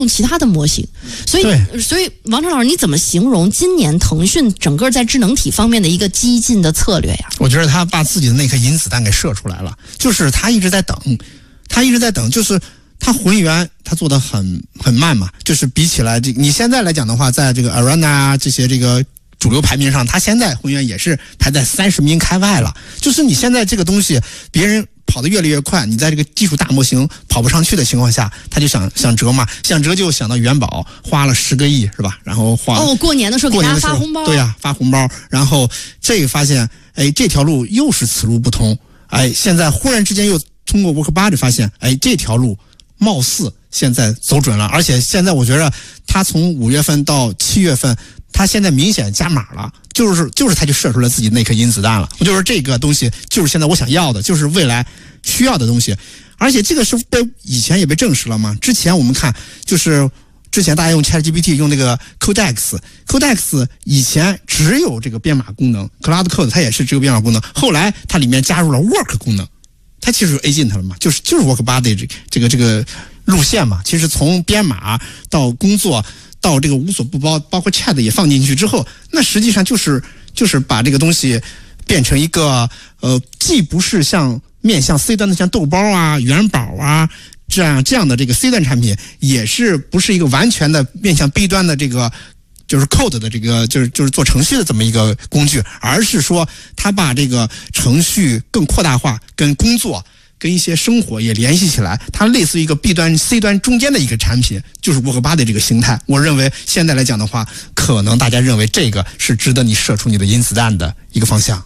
用其他的模型。所以王成老师，你怎么形容今年腾讯整个在智能体方面的一个激进的策略呀？ 我觉得他把自己的那颗银子弹给射出来了，就是他一直在等，就是他浑圆他做的很慢嘛，就是比起来你现在来讲的话，在这个 Arena 这些这个主流排名上，他现在浑圆也是排在30名开外了。就是你现在这个东西，别人跑得越来越快，你在这个技术大模型跑不上去的情况下，他就想折嘛，想折就想到元宝花了10个亿是吧？然后过年的时候给大家发红包， 对呀，发红包，然后这个发现，这条路又是此路不通，现在忽然之间又通过 Workbody 发现，这条路貌似现在走准了，而且现在我觉得他从5月份到7月份，他现在明显加码了，就是他就射出了自己那颗银子弹了。我就说这个东西就是现在我想要的，就是未来需要的东西，而且这个是以前也被证实了嘛。之前我们看，就是之前大家用 ChatGPT 用那个 Codex 以前只有这个编码功能 ，Cloud Code 它也是只有编码功能，后来它里面加入了 Work 功能。它其实 Agent 了嘛，就是 Workbody 这个路线嘛。其实从编码到工作到这个无所不包，包括 Chat 也放进去之后，那实际上就是把这个东西变成一个既不是面向 C 端的像豆包啊、元宝啊这样的这个 C 端产品，也是不是一个完全的面向 B 端的这个。就是 code 的这个就是做程序的这么一个工具，而是说它把这个程序更扩大化，跟工作跟一些生活也联系起来，它类似于一个 B 端 C 端中间的一个产品，就是 Workbody 这个形态。我认为现在来讲的话，可能大家认为这个是值得你射出你的银子弹的一个方向。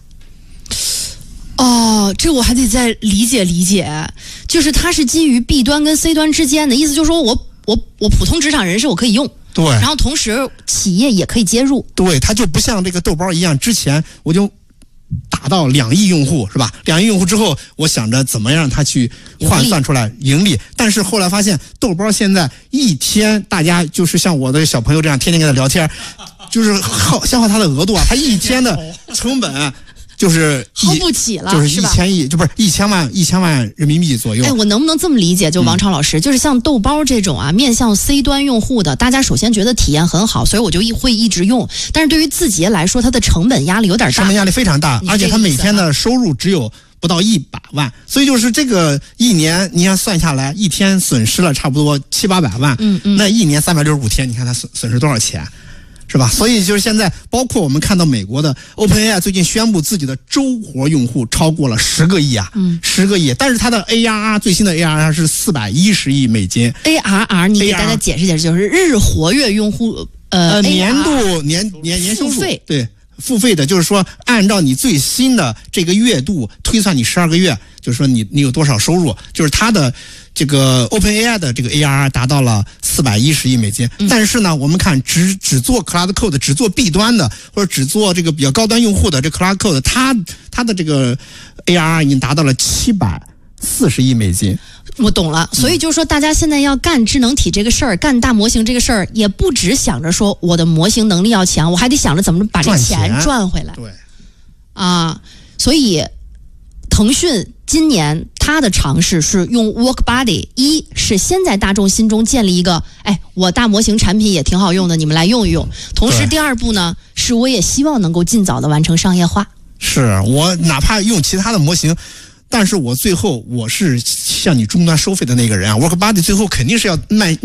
这我还得再理解，就是它是基于 B 端跟 C 端之间的意思，就是说我普通职场人士我可以用。 对， 然后同时企业也可以接入。 对，它就不像这个豆包一样，之前我就打到2亿用户是吧？2亿用户之后，我想着怎么样它去换算出来盈利，但是后来发现豆包现在一天大家就是像我的小朋友这样天天跟他聊天，就是消耗他的额度啊，他一天的成本。就是耗不起了， 就是1000亿，就不是1000万人民币左右。 我能不能这么理解？就王超老师，就是像豆包这种面向 C 端用户的，大家首先觉得体验很好，所以我就会一直用。但是对于字节来说，它的成本压力有点大， 成本压力非常大，而且它每天的收入只有不到100万，所以就是这个一年，你看算下来，一天损失了差不多700-800万，那一年365天，你看它损失多少钱？是吧？所以就是现在，包括我们看到美国的 OpenAI 最近宣布自己的周活用户超过了10个亿啊，10个亿。但是它的 ARR 最新的 ARR 是410亿美金。 ARR 你给大家解释解释，就是日活跃用户年度年收入付费， 对，付费的，就是说按照你最新的这个月度推算你12个月，就是说你有多少收入，就是它的。这个 OpenAI 的这个 ARR 达到了410亿美金，但是呢，我们看只做 Cloud Code， 只做 B 端的或者只做这个比较高端用户的这 Cloud Code， 它的这个 ARR 已经达到了740亿美金。 我懂了，所以就是说，大家现在要干智能体这个事儿，干大模型这个事儿，也不只想着说我的模型能力要强，我还得想着怎么把这钱赚回来。 对， 所以腾讯今年它的尝试是用 Workbody， 一是先在大众心中建立一个，我大模型产品也挺好用的，你们来用一用。同时第二步呢，是我也希望能够尽早的完成商业化。 是我哪怕用其他的模型，但是我最后我是向你终端收费的那个人啊 ，Workbody 最后肯定是要